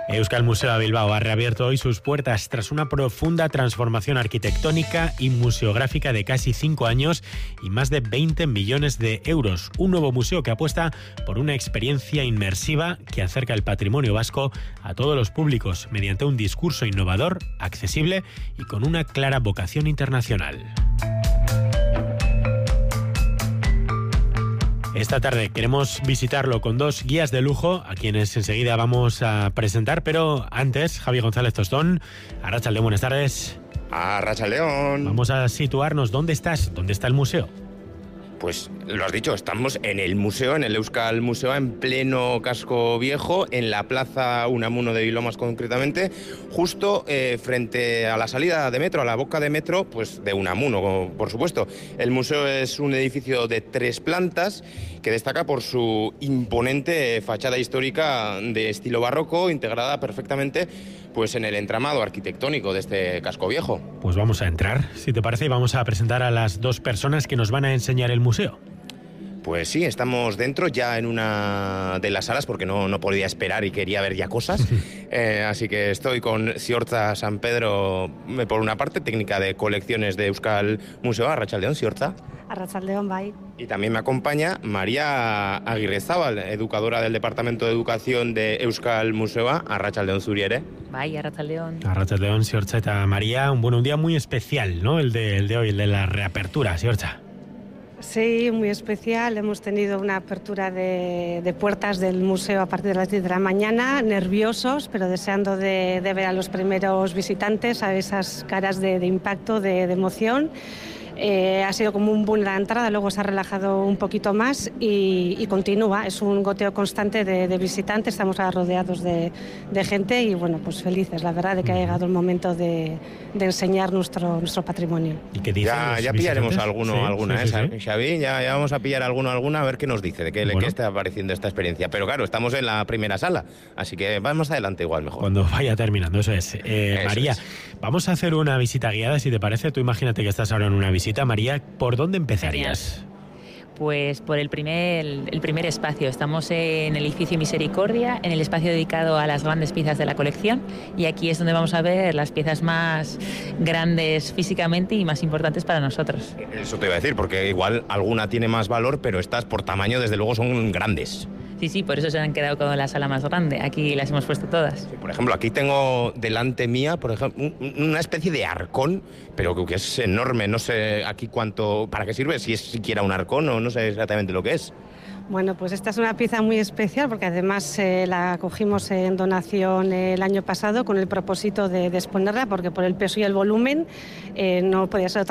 Euskal Museo Bilbao ha reabierto hoy sus puertas tras una profunda transformación arquitectónica y museográfica de casi 5 años y más de 20 millones de euros. Un nuevo museo que apuesta por una experiencia inmersiva que acerca el patrimonio vasco a todos los públicos mediante un discurso innovador, accesible y con una clara vocación internacional. Esta tarde queremos visitarlo con dos guías de lujo, a quienes enseguida vamos a presentar, pero antes, Javi González Tostón, Arratsaldeon, buenas tardes. Arratsaldeon. Vamos a situarnos, ¿dónde estás? ¿Dónde está el museo? Pues lo has dicho, estamos en el museo, en el Euskal Museo, en pleno casco viejo, en la plaza Unamuno de Bilbao más concretamente, justo frente a la salida de metro, a la boca de metro, pues de Unamuno, por supuesto. El museo es un edificio de 3 plantas que destaca por su imponente fachada histórica de estilo barroco, integrada perfectamente pues en el entramado arquitectónico de este casco viejo. Pues vamos a entrar, si te parece, y vamos a presentar a las dos personas que nos van a enseñar el museo. Pues sí, estamos dentro ya en una de las salas porque no podía esperar y quería ver ya cosas. Así que estoy con Ziortza San Pedro, por una parte, técnica de colecciones de Euskal Museo. Arratsaldeon, Ziortza. Arratsaldeon, bai. Y también me acompaña María Aguirrezábal, educadora del Departamento de Educación de Euskal Museo. Arratsaldeon, zuri ere. Bai, Arratsaldeon. Arratsaldeon, Ziortza eta María. Un día muy especial, ¿no? El de hoy, el de la reapertura, Ziortza. Sí, muy especial. Hemos tenido una apertura de puertas del museo a partir de las 10 de la mañana, nerviosos, pero deseando de ver a los primeros visitantes, a esas caras de impacto, de emoción. Ha sido como un boom la entrada, luego se ha relajado un poquito más y continúa. Es un goteo constante de visitantes, estamos rodeados de gente y bueno, pues felices, la verdad, de que ha llegado el momento de enseñar nuestro patrimonio. ¿Y qué dicen ya pillaremos alguna, Xavi, ya vamos a pillar alguna, a ver qué nos dice, de qué está pareciendo esta experiencia. Pero claro, estamos en la primera sala, así que vamos adelante igual mejor. Cuando vaya terminando, eso es. María, vamos a hacer una visita guiada, si te parece. Tú imagínate que estás ahora en una visita. María, ¿por dónde empezarías? Pues por el primer espacio. Estamos en el edificio Misericordia, en el espacio dedicado a las grandes piezas de la colección, y aquí es donde vamos a ver las piezas más grandes físicamente y más importantes para nosotros. Eso te iba a decir, porque igual alguna tiene más valor, pero estas por tamaño desde luego son grandes. Sí, por eso se han quedado con la sala más grande. Aquí las hemos puesto todas. Sí, por ejemplo, aquí tengo delante mía, por ejemplo, una especie de arcón, pero que es enorme. No sé aquí para qué sirve, si es siquiera un arcón o no sé exactamente lo que es. Bueno, pues esta es una pieza muy especial porque además la cogimos en donación el año pasado con el propósito de exponerla, porque por el peso y el volumen no podía ser otra